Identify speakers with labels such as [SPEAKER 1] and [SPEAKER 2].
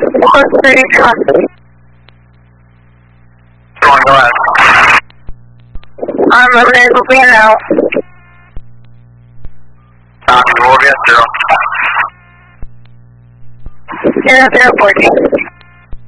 [SPEAKER 1] What's the truck?
[SPEAKER 2] Go ahead.
[SPEAKER 1] I'm unable to now.
[SPEAKER 2] We'll get through.
[SPEAKER 1] Yeah, they're working.